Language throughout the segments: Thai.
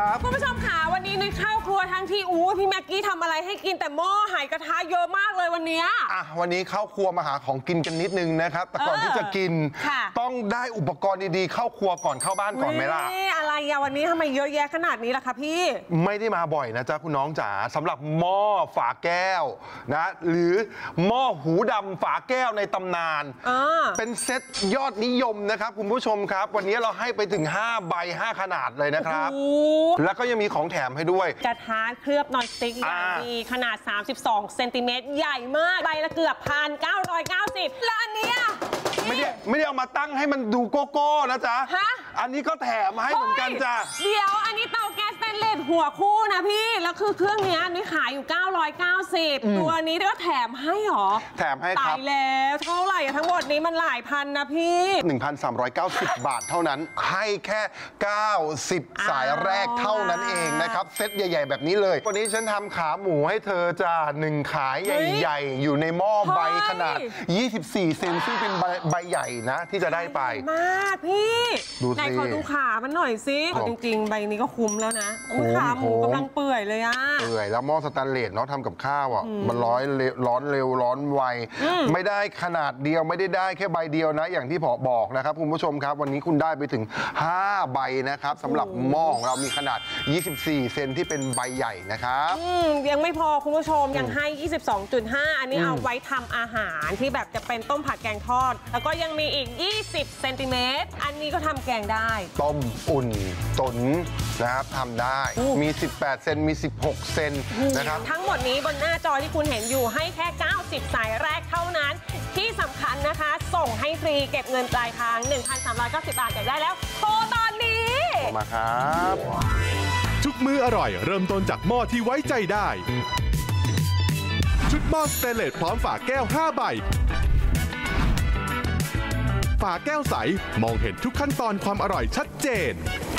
ครับคุณผู้ชมค่ะวันนี้นุ้ยเข้าครัวทั้งที่พี่แม็กกี้ทำอะไรให้กินแต่หม้อหายกระทะเยอะมากเลยวันนี้วันนี้เข้าครัวมาหาของกินกันนิดนึงนะครับแต่ก่อนที่จะกินต้องได้อุปกรณ์ดีๆเข้าครัวก่อนเข้าบ้านก่อนไหมล่ะอะไรอะวันนี้ทำไมเยอะแยะขนาดนี้ล่ะคะพี่ไม่ได้มาบ่อยนะจ๊ะคุณน้องจ๋าสำหรับหม้อฝาแก้วนะหรือหม้อหูดำฝาแก้วในตำนานเป็นเซตยอดนิยมนะครับคุณผู้ชมครับวันนี้เราให้ไปถึง5ใบ5ขนาดเลยนะครับแล้วก็ยังมีของแถมให้ด้วยกระทะเคลือบนอนสติ๊กอย่างดีขนาด32เซนติเมตรใหญ่มากใบละเกือบ1,990และอันนี้ไม่ได้เอามาตั้งให้มันดูโกโก้นะจ๊ะอันนี้ก็แถมมาให้เหมือนกันจ้ะเดี๋ยวอันนี้เตาแก๊สสแตนเลสหัวคู่นะพี่แล้วคือเครื่องนี้นุ้ยขายอยู่990ตัวนี้ก็แถมให้หรอแถมให้ครับตายแล้วเท่าไหร่ทั้งหมดนี้มันหลายพันนะพี่ 1,390 บาทเท่านั้นให้แค่90สายแรกเท่านั้นเองนะครับเซตใหญ่ๆแบบนี้เลยวันนี้ฉันทำขาหมูให้เธอจ้ะ1ขาใหญ่ๆอยู่ในหม้อใบขนาด24เซนซึ่งเป็นใบใหญ่นะที่จะได้ไปมากพี่ดูสิไหนขอดูขามันหน่อยสิจริงๆใบนี้ก็คุ้มแล้วนะขาหมูกำลังเปื่อยเลยอะเปื่อยแล้วหม้อสแตนเลสเนาะทำกับข้าวอ่ะมันร้อนเร็วร้อนไวไม่ได้ขนาดเดียวไม่ได้แค่ใบเดียวนะอย่างที่บอกนะครับคุณผู้ชมครับวันนี้คุณได้ไปถึง5ใบนะครับสำหรับหม้อของเรามีขนาด24เซนที่เป็นใบใหญ่นะครับยังไม่พอคุณผู้ชมยังให้ 22.5 อันนี้เอาไว้ทำอาหารที่แบบจะเป็นต้มผัดแกงทอดแล้วก็ยังมีอีก20เซนติเมตรอันนี้ก็ทำแกงได้ต้มอุ่นตุ๋นนะครับทำได้มี18เซนมี16เซนนะครับทั้งหมดนี้บนหน้าจอที่คุณเห็นอยู่ให้แค่90สายแรกเท่านั้นที่สำคัญนะคะส่งให้ฟรีเก็บเงินปลายทาง 1,390 บาทอยากได้แล้วโทรตอนนี้มาครับทุกมื้ออร่อยเริ่มต้นจากหม้อที่ไว้ใจได้ชุดหม้อสเตนเลสพร้อมฝาแก้ว5ใบฝาแก้วใสมองเห็นทุกขั้นตอนความอร่อยชัดเจน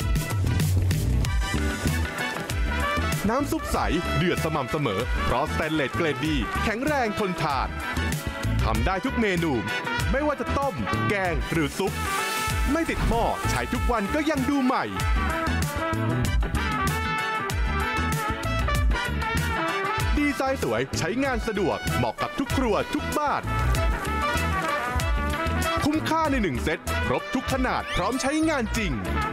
น้ำซุปใสเดือดสม่ำเสมอเพราะสเตนเลสเกรดดีแข็งแรงทนทานทำได้ทุกเมนูไม่ว่าจะต้มแกงหรือซุปไม่ติดหม้อใช้ทุกวันก็ยังดูใหม่ดีไซน์สวยใช้งานสะดวกเหมาะกับทุกครัวทุกบ้านคุ้มค่าใน1เซตครบทุกขนาดพร้อมใช้งานจริง